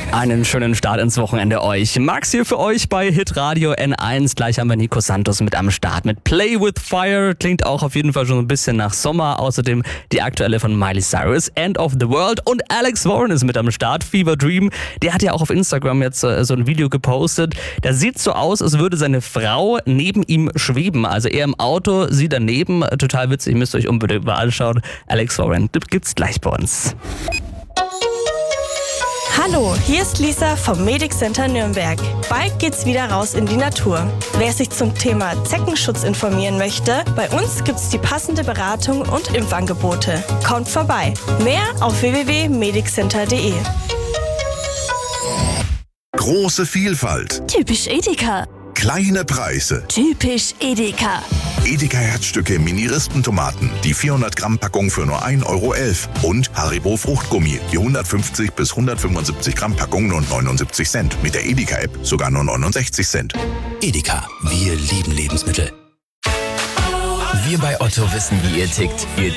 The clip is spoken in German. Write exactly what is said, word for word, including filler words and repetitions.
Einen schönen Start ins Wochenende euch. Max hier für euch bei Hitradio N eins. Gleich haben wir Nico Santos mit am Start mit Play with Fire. Klingt auch auf jeden Fall schon ein bisschen nach Sommer. Außerdem die aktuelle von Miley Cyrus, End of the World. Und Alex Warren ist mit am Start, Fever Dream. Der hat ja auch auf Instagram jetzt äh, so ein Video gepostet. Da sieht so aus, als würde seine Frau neben ihm schweben. Also er im Auto, sie daneben. Total witzig, müsst ihr euch unbedingt mal anschauen. Alex Warren gibt's gleich bei uns. Hallo, hier ist Lisa vom Medic Center Nürnberg. Bald geht's wieder raus in die Natur. Wer sich zum Thema Zeckenschutz informieren möchte, bei uns gibt's die passende Beratung und Impfangebote. Kommt vorbei. Mehr auf w w w punkt mediccenter punkt d e. Große Vielfalt. Typisch Edeka. Kleine Preise. Typisch Edeka. Edeka Herzstücke Mini-Rispentomaten, die vierhundert Gramm Packung für nur ein Euro elf. Und Haribo Fruchtgummi, die hundertfünfzig bis hundertfünfundsiebzig Gramm Packung nur neunundsiebzig Cent. Mit der Edeka-App sogar nur neunundsechzig Cent. Edeka, wir lieben Lebensmittel. Wir bei Otto wissen, wie ihr tickt. Ihr